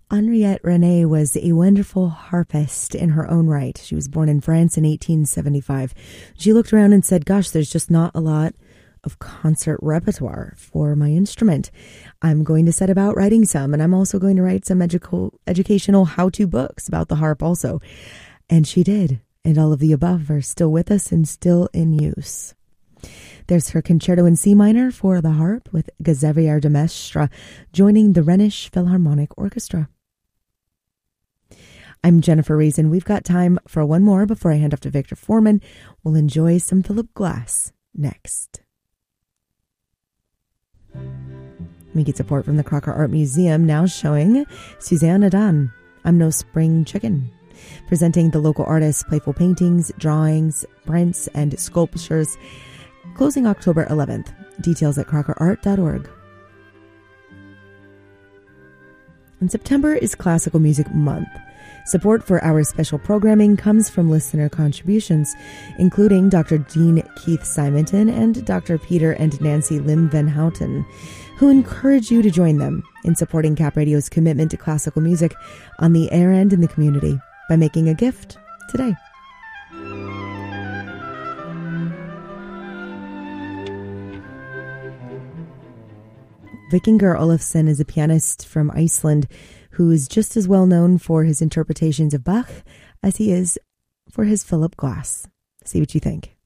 Henriette Renée was a wonderful harpist in her own right. She was born in France in 1875. She looked around and said, gosh, there's just not a lot of concert repertoire for my instrument. I'm going to set about writing some, and I'm also going to write some educational how-to books about the harp also. And she did, and all of the above are still with us and still in use. There's her concerto in C minor for the harp with Xavier de Maistre joining the Rhenish Philharmonic Orchestra. I'm Jennifer Reason. We've got time for one more before I hand off to Victor Foreman. We'll enjoy some Philip Glass next. We get support from the Crocker Art Museum, now showing Suzanne Adan, I'm No Spring Chicken, presenting the local artists' playful paintings, drawings, prints, and sculptures, closing October 11th. Details at crockerart.org. And September is Classical Music Month. Support for our special programming comes from listener contributions, including Dr. Dean Keith Simonton and Dr. Peter and Nancy Lim Van Houten, who encourage you to join them in supporting Cap Radio's commitment to classical music on the air and in the community by making a gift today. Vikingur Olafsson is a pianist from Iceland who is just as well known for his interpretations of Bach as he is for his Philip Glass. See what you think.